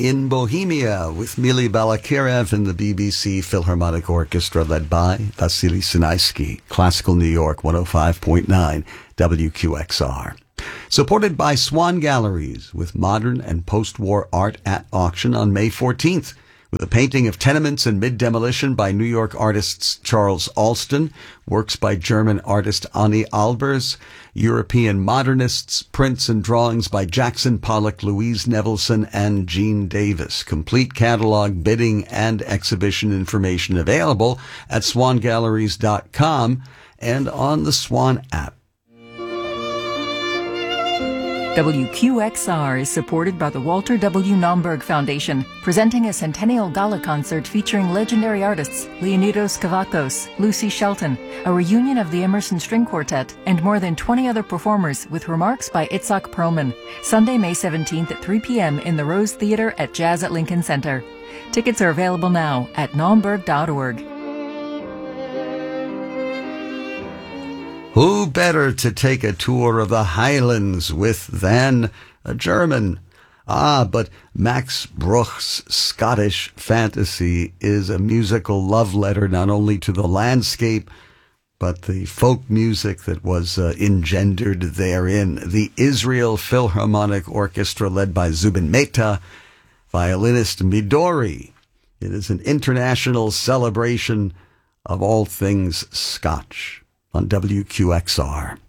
in Bohemia with Mili Balakirev and the BBC Philharmonic Orchestra led by Vasily Sinaisky, Classical New York 105.9 WQXR. Supported by Swan Galleries with modern and post-war art at auction on May 14th. With a painting of tenements in mid-demolition by New York artists Charles Alston, works by German artist Anni Albers, European modernists, prints and drawings by Jackson Pollock, Louise Nevelson, and Jean Davis. Complete catalog, bidding, and exhibition information available at swangalleries.com and on the Swan app. WQXR is supported by the Walter W. Naumburg Foundation, presenting a Centennial Gala concert featuring legendary artists Leonidos Kavakos, Lucy Shelton, a reunion of the Emerson String Quartet, and more than 20 other performers with remarks by Itzhak Perlman. Sunday, May 17th at 3 p.m. in the Rose Theater at Jazz at Lincoln Center. Tickets are available now at naumburg.org. Who better to take a tour of the Highlands with than a German? But Max Bruch's Scottish Fantasy is a musical love letter not only to the landscape, but the folk music that was engendered therein. The Israel Philharmonic Orchestra led by Zubin Mehta, violinist Midori. It is an international celebration of all things Scotch on WQXR.